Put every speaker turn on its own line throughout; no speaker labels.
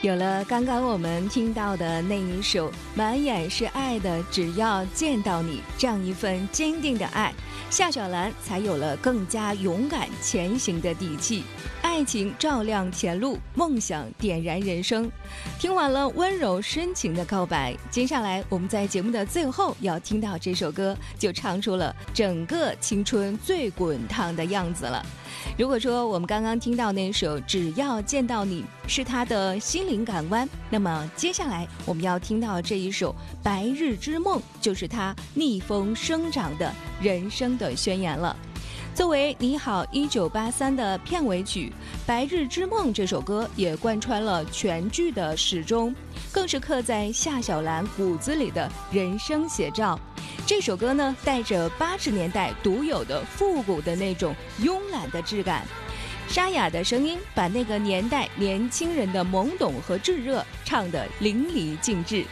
有了刚刚我们听到的那一首满眼是爱的只要见到你，这样一份坚定的爱，夏小兰才有了更加勇敢前行的底气。爱情照亮前路，梦想点燃人生。听完了温柔深情的告白，接下来我们在节目的最后要听到这首歌，就唱出了整个青春最滚烫的样子了。如果说我们刚刚听到那首只要见到你是他的心灵港湾，那么接下来我们要听到这一首白日之梦，就是他逆风生长的人生的宣言了。作为你好1983的片尾曲，白日之梦这首歌也贯穿了全剧的始终，更是刻在夏小兰骨子里的人生写照。这首歌呢，带着80年代独有的复古的那种慵懒的质感，沙哑的声音把那个年代年轻人的懵懂和炙热唱得淋漓尽致。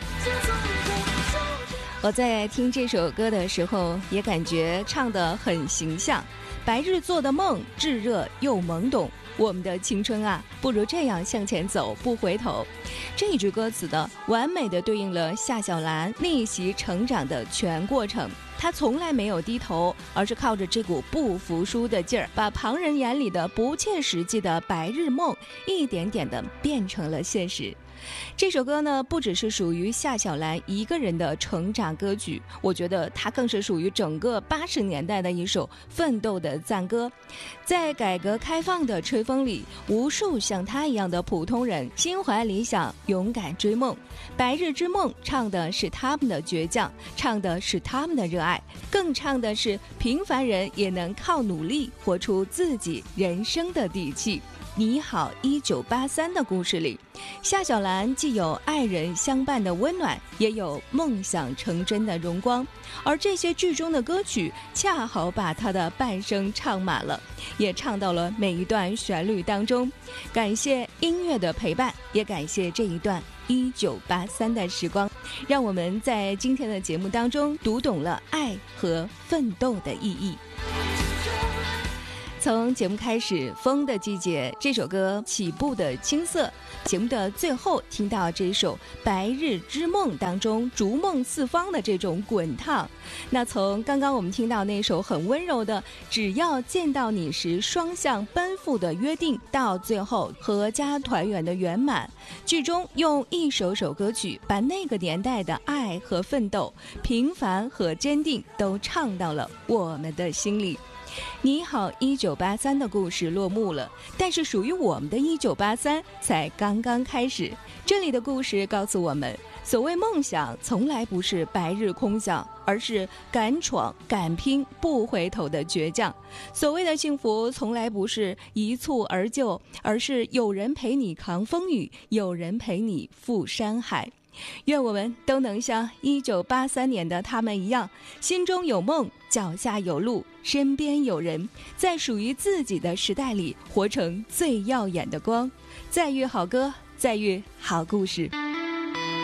我在听这首歌的时候也感觉唱得很形象，白日做的梦，炙热又懵懂，我们的青春啊，不如这样向前走，不回头。这一句歌词的完美的对应了夏小兰逆袭成长的全过程。她从来没有低头，而是靠着这股不服输的劲儿，把旁人眼里的不切实际的白日梦一点点的变成了现实。这首歌呢，不只是属于夏小兰一个人的成长歌曲，我觉得它更是属于整个80年代的一首奋斗的赞歌。在改革开放的吹风里，无数像他一样的普通人心怀理想，勇敢追梦。白日之梦唱的是他们的倔强，唱的是他们的热爱，更唱的是平凡人也能靠努力活出自己人生的底气。你好1983的故事里，夏小兰既有爱人相伴的温暖，也有梦想成真的荣光，而这些剧中的歌曲恰好把她的半生唱满了，也唱到了每一段旋律当中。感谢音乐的陪伴，也感谢这一段1983的时光，让我们在今天的节目当中读懂了爱和奋斗的意义。从节目开始，《风的季节》这首歌起步的青涩，节目的最后听到这首《白日之梦》当中逐梦四方的这种滚烫。那从刚刚我们听到那首很温柔的只要见到你时双向奔赴的约定，到最后阖家团圆的圆满，剧中用一首首歌曲把那个年代的爱和奋斗、平凡和坚定都唱到了我们的心里。你好1983的故事落幕了，但是属于我们的1983才刚刚开始。这里的故事告诉我们，所谓梦想从来不是白日空想，而是敢闯敢拼不回头的倔强。所谓的幸福从来不是一蹴而就，而是有人陪你扛风雨，有人陪你赴山海。愿我们都能像1983年的他们一样，心中有梦，脚下有路，身边有人，在属于自己的时代里活成最耀眼的光。再遇好歌，再遇好故事。